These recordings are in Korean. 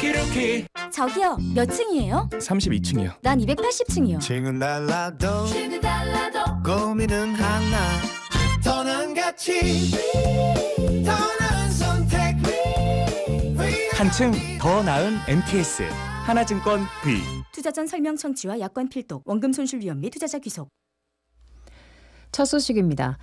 루키루키. 저기요, 몇 층이에요? 32층이요. 난 280층이요. 층은 달라도 고민은 하나. 더 나은 가치, 더 나은 선택. 한층 더 나은 MTS 하나증권 V. 투자 전 설명 청취와 약관 필독, 원금 손실 위험 및 투자자 귀속. 첫 소식입니다.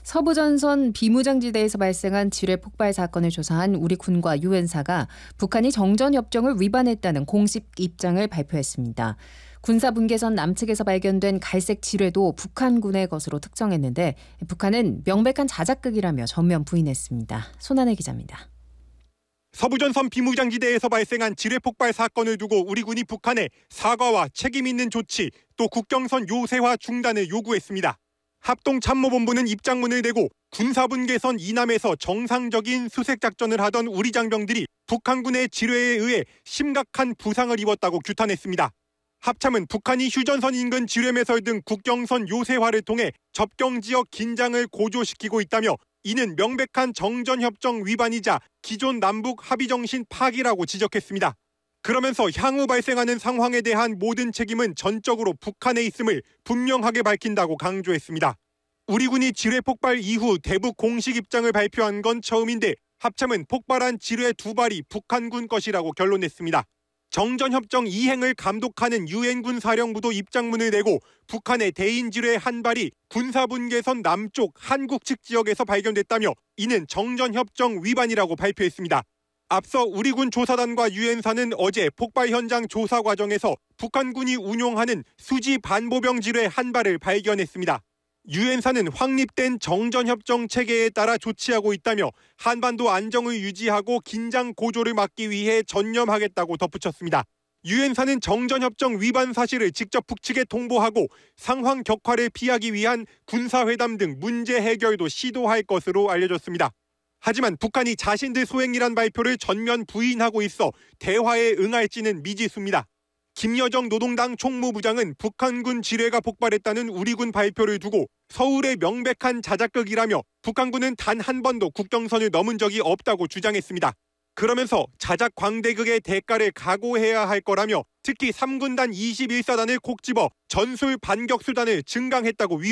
서부전선 비무장지대에서 발생한 지뢰 폭발 사건을 조사한 우리 군과 유엔사가 북한이 정전협정을 위반했다는 공식 입장을 발표했습니다. 군사분계선 남측에서 발견된 갈색 지뢰도 북한군의 것으로 특정했는데 북한은 명백한 자작극이라며 전면 부인했습니다. 손한혜 기자입니다. 서부전선 비무장지대에서 발생한 지뢰 폭발 사건을 두고 우리 군이 북한에 사과와 책임 있는 조치, 또 국경선 요새화 중단을 요구했습니다. 합동참모본부는 입장문을 내고 군사분계선 이남에서 정상적인 수색작전을 하던 우리 장병들이 북한군의 지뢰에 의해 심각한 부상을 입었다고 규탄했습니다. 합참은 북한이 휴전선 인근 지뢰매설 등 국경선 요새화를 통해 접경지역 긴장을 고조시키고 있다며 이는 명백한 정전협정 위반이자 기존 남북 합의정신 파기라고 지적했습니다. 그러면서 향후 발생하는 상황에 대한 모든 책임은 전적으로 북한에 있음을 분명하게 밝힌다고 강조했습니다. 우리 군이 지뢰 폭발 이후 대북 공식 입장을 발표한 건 처음인데 합참은 폭발한 지뢰 2발이 북한군 것이라고 결론냈습니다. 정전협정 이행을 감독하는 유엔군 사령부도 입장문을 내고 북한의 대인지뢰 1발이 군사분계선 남쪽 한국 측 지역에서 발견됐다며 이는 정전협정 위반이라고 발표했습니다. 앞서 우리 군 조사단과 유엔사는 어제 폭발 현장 조사 과정에서 북한군이 운용하는 수지 반보병 지뢰 1발을 발견했습니다. 유엔사는 확립된 정전협정 체계에 따라 조치하고 있다며 한반도 안정을 유지하고 긴장 고조를 막기 위해 전념하겠다고 덧붙였습니다. 유엔사는 정전협정 위반 사실을 직접 북측에 통보하고 상황 격화를 피하기 위한 군사회담 등 문제 해결도 시도할 것으로 알려졌습니다. 하지만 북한이 자신들 소행이란 발표를 전면 부인하고 있어 대화에 응할지는 미지수입니다. 김여정 노동당 총무부장은 북한군 지뢰가 폭발했다는 우리 군 발표를 두고 서울의 명백한 자작극이라며 북한군은 단 한 번도 국경선을 넘은 적이 없다고 주장했습니다. 그러면서 자작 광대극의 대가를 각오해야 할 거라며 특히 3군단 21사단을 콕 집어 전술 반격 수단을 증강했다고